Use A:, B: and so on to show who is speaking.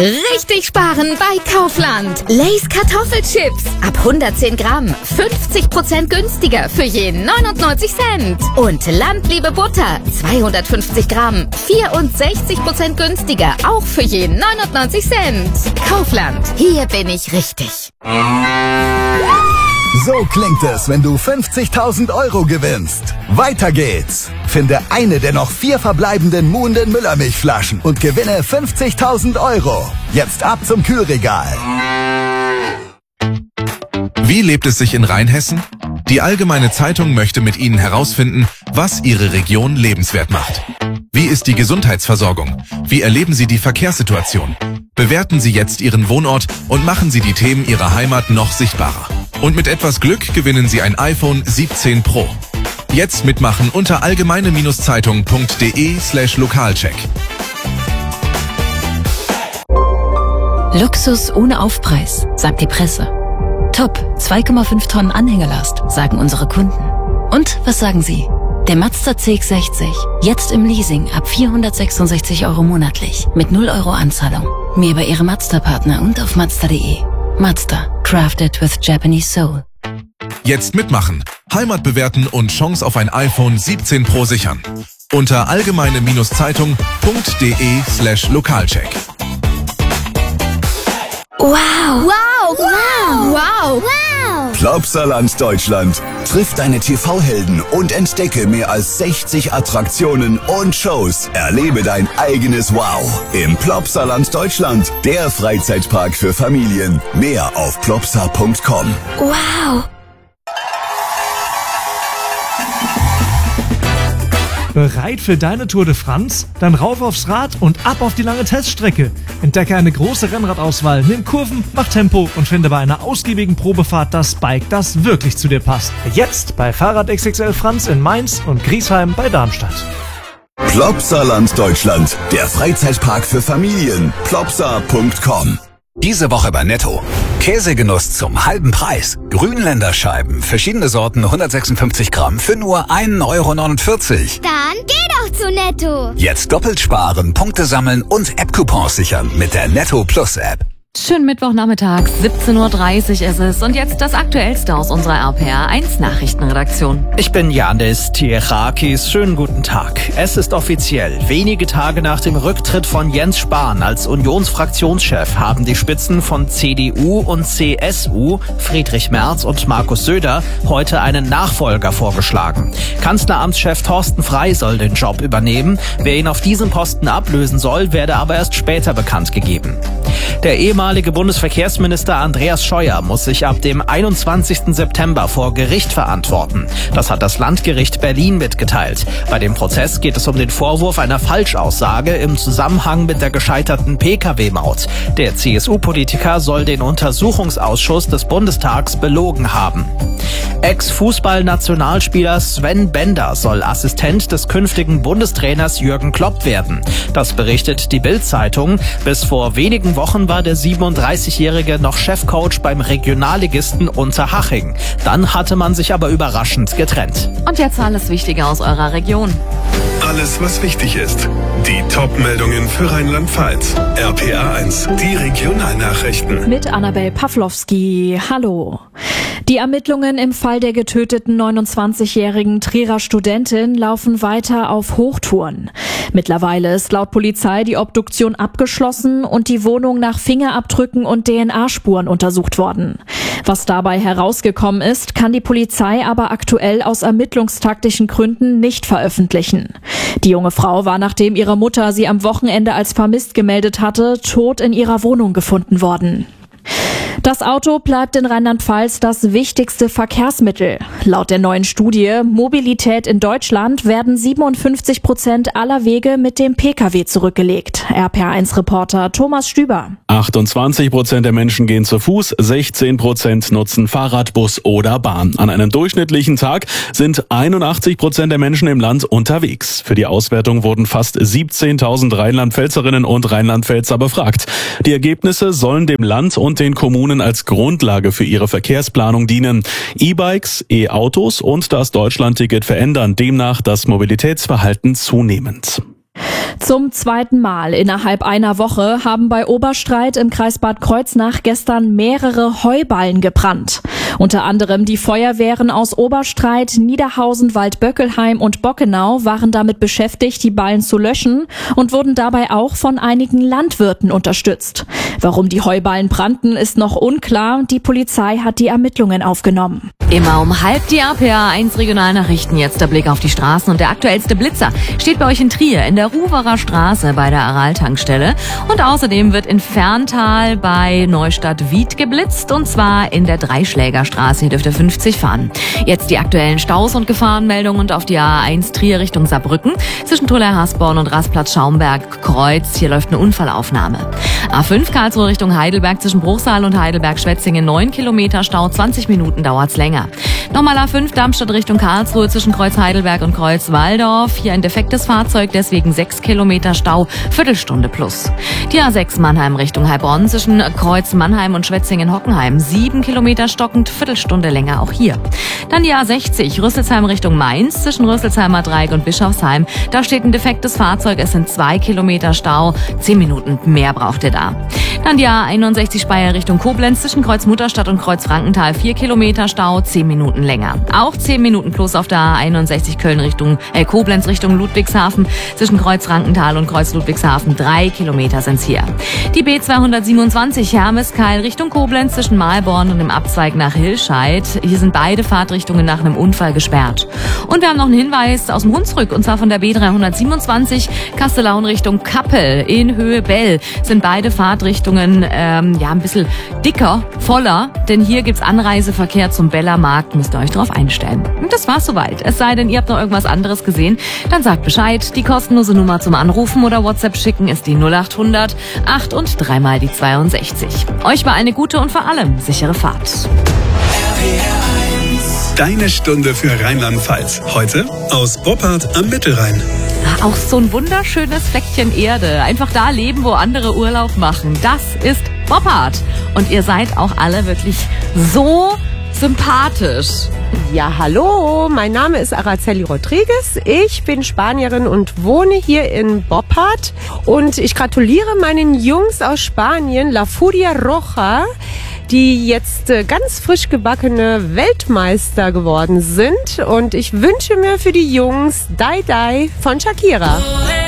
A: Richtig sparen bei Kaufland. Lay's Kartoffelchips ab 110 Gramm 50% günstiger für je 99 Cent. Und Landliebe Butter 250 Gramm 64% günstiger, auch für je 99 Cent. Kaufland, hier bin ich richtig.
B: So klingt es, wenn du 50.000 € gewinnst. Weiter geht's. Finde eine der noch 4 verbleibenden Muhnden Müllermilchflaschen und gewinne 50.000 €. Jetzt ab zum Kühlregal.
C: Wie lebt es sich in Rheinhessen? Die Allgemeine Zeitung möchte mit Ihnen herausfinden, was Ihre Region lebenswert macht. Wie ist die Gesundheitsversorgung? Wie erleben Sie die Verkehrssituation? Bewerten Sie jetzt Ihren Wohnort und machen Sie die Themen Ihrer Heimat noch sichtbarer. Und mit etwas Glück gewinnen Sie ein iPhone 17 Pro. Jetzt mitmachen unter allgemeine-zeitung.de/Lokalcheck.
D: Luxus ohne Aufpreis, sagt die Presse. Top, 2,5 Tonnen Anhängerlast, sagen unsere Kunden. Und was sagen Sie? Der Mazda CX-60, jetzt im Leasing ab 466 € monatlich, mit 0 € Anzahlung. Mehr bei Ihrem Mazda-Partner und auf Mazda.de. Mazda, crafted with Japanese soul.
C: Jetzt mitmachen, Heimat bewerten und Chance auf ein iPhone 17 Pro sichern. Unter allgemeine-zeitung.de/Lokalcheck.
A: Wow! Wow! Wow! Wow! Wow!
B: Plopsaland Deutschland. Triff deine TV-Helden und entdecke mehr als 60 Attraktionen und Shows. Erlebe dein eigenes Wow im Plopsaland Deutschland, der Freizeitpark für Familien. Mehr auf plopsa.com.
A: Wow!
E: Bereit für deine Tour de France? Dann rauf aufs Rad und ab auf die lange Teststrecke. Entdecke eine große Rennradauswahl, nimm Kurven, mach Tempo und finde bei einer ausgiebigen Probefahrt das Bike, das wirklich zu dir passt. Jetzt bei Fahrrad XXL Franz in Mainz und Griesheim bei Darmstadt.
B: Plopsaland Deutschland, der Freizeitpark für Familien. Plopsa.com.
F: Diese Woche bei Netto. Käsegenuss zum halben Preis. Grünländerscheiben, verschiedene Sorten, 156 Gramm für nur 1,49 €.
G: Dann geh doch zu Netto.
F: Jetzt doppelt sparen, Punkte sammeln und App-Coupons sichern mit der Netto Plus App.
H: Schönen Mittwochnachmittag, 17:30 Uhr ist es. Und jetzt das Aktuellste aus unserer RPR1 Nachrichtenredaktion.
I: Ich bin Janis Tierakis. Schönen guten Tag. Es ist offiziell. Wenige Tage nach dem Rücktritt von Jens Spahn als Unionsfraktionschef haben die Spitzen von CDU und CSU, Friedrich Merz und Markus Söder, heute einen Nachfolger vorgeschlagen. Kanzleramtschef Thorsten Frey soll den Job übernehmen. Wer ihn auf diesem Posten ablösen soll, werde aber erst später bekannt gegeben. Der ehemalige Bundesverkehrsminister Andreas Scheuer muss sich ab dem 21. September vor Gericht verantworten. Das hat das Landgericht Berlin mitgeteilt. Bei dem Prozess geht es um den Vorwurf einer Falschaussage im Zusammenhang mit der gescheiterten Pkw-Maut. Der CSU-Politiker soll den Untersuchungsausschuss des Bundestags belogen haben. Ex-Fußball-Nationalspieler Sven Bender soll Assistent des künftigen Bundestrainers Jürgen Klopp werden. Das berichtet die Bild-Zeitung. Bis vor wenigen Wochen war der 37-Jährige noch Chefcoach beim Regionalligisten Unterhaching. Dann hatte man sich aber überraschend getrennt.
H: Und jetzt alles Wichtige aus eurer Region.
J: Alles, was wichtig ist. Die Top-Meldungen für Rheinland-Pfalz. RPR1, die Regionalnachrichten.
K: Mit Annabel Pawlowski. Hallo. Die Ermittlungen im Fall der getöteten 29-jährigen Trierer Studentin laufen weiter auf Hochtouren. Mittlerweile ist laut Polizei die Obduktion abgeschlossen und die Wohnung nach Fingerabdrücken und DNA-Spuren untersucht worden. Was dabei herausgekommen ist, kann die Polizei aber aktuell aus ermittlungstaktischen Gründen nicht veröffentlichen. Die junge Frau war, nachdem ihre Mutter sie am Wochenende als vermisst gemeldet hatte, tot in ihrer Wohnung gefunden worden. Das Auto bleibt in Rheinland-Pfalz das wichtigste Verkehrsmittel. Laut der neuen Studie Mobilität in Deutschland werden 57% aller Wege mit dem Pkw zurückgelegt. RPR1-Reporter Thomas Stüber.
L: 28% der Menschen gehen zu Fuß, 16% nutzen Fahrrad, Bus oder Bahn. An einem durchschnittlichen Tag sind 81% der Menschen im Land unterwegs. Für die Auswertung wurden fast 17.000 Rheinland-Pfälzerinnen und Rheinland-Pfälzer befragt. Die Ergebnisse sollen dem Land und den Kommunen als Grundlage für ihre Verkehrsplanung dienen. E-Bikes, E-Autos und das Deutschlandticket verändern demnach das Mobilitätsverhalten zunehmend.
K: Zum zweiten Mal innerhalb einer Woche haben bei Oberstreit im Kreis Bad Kreuznach gestern mehrere Heuballen gebrannt. Unter anderem die Feuerwehren aus Oberstreit, Niederhausen, Waldböckelheim und Bockenau waren damit beschäftigt, die Ballen zu löschen und wurden dabei auch von einigen Landwirten unterstützt. Warum die Heuballen brannten, ist noch unklar. Die Polizei hat die Ermittlungen aufgenommen.
H: Immer um halb die RPA1 Regionalnachrichten. Jetzt der Blick auf die Straßen und der aktuellste Blitzer steht bei euch in Trier in der Ruwerer Straße bei der Aral-Tankstelle. Und außerdem wird in Ferntal bei Neustadt-Wied geblitzt und zwar in der Dreischlägerstraße. Hier dürft ihr 50 fahren. Jetzt die aktuellen Staus und Gefahrenmeldungen und auf die A1 Trier Richtung Saarbrücken zwischen Tullar-Hasborn und Rastplatz Schaumberg-Kreuz. Hier läuft eine Unfallaufnahme. A5 Karlsruhe Richtung Heidelberg zwischen Bruchsal und Heidelberg-Schwetzingen 9 Kilometer Stau, 20 Minuten dauert's länger. Nochmal A5 Darmstadt Richtung Karlsruhe zwischen Kreuz Heidelberg und Kreuz Walldorf. Hier ein defektes Fahrzeug, deswegen 6 Kilometer Stau, Viertelstunde plus. Die A6 Mannheim Richtung Heilbronn zwischen Kreuz Mannheim und Schwetzingen-Hockenheim 7 Kilometer stockend, Viertelstunde länger auch hier. Dann die A60 Rüsselsheim Richtung Mainz zwischen Rüsselsheimer Dreieck und Bischofsheim. Da steht ein defektes Fahrzeug, es sind 2 Kilometer Stau, 10 Minuten mehr braucht ihr da. Dann die A61 Speyer Richtung Koblenz zwischen Kreuz Mutterstadt und Kreuz Frankenthal 4 Kilometer Stau, 10 Minuten länger. Auch 10 Minuten plus auf der A61 Koblenz Richtung Ludwigshafen zwischen Kreuz Frankenthal und Kreuz Ludwigshafen 3 Kilometer sind's hier. Die B227 Hermeskeil Richtung Koblenz zwischen Mahlborn und dem Abzweig nach Hilscheid. Hier sind beide Fahrtrichtungen nach einem Unfall gesperrt. Und wir haben noch einen Hinweis aus dem Hunsrück und zwar von der B327 Kastellaun Richtung Kappel in Höhe Bell sind beide Fahrtrichtungen ein bisschen dicker, voller, denn hier gibt's Anreiseverkehr zum Bellermarkt, müsst ihr euch drauf einstellen. Und das war's soweit. Es sei denn, ihr habt noch irgendwas anderes gesehen, dann sagt Bescheid. Die kostenlose Nummer zum Anrufen oder WhatsApp schicken ist die 0800 8 und 3 mal die 62. Euch war eine gute und vor allem sichere Fahrt.
J: Deine Stunde für Rheinland-Pfalz. Heute aus Boppard am Mittelrhein.
H: Auch so ein wunderschönes Fleckchen Erde. Einfach da leben, wo andere Urlaub machen. Das ist Boppard. Und ihr seid auch alle wirklich so sympathisch.
M: Ja, hallo, mein Name ist Araceli Rodriguez. Ich bin Spanierin und wohne hier in Boppard. Und ich gratuliere meinen Jungs aus Spanien, La Furia Roja, die jetzt ganz frisch gebackene Weltmeister geworden sind. Und ich wünsche mir für die Jungs Dai Dai von Shakira.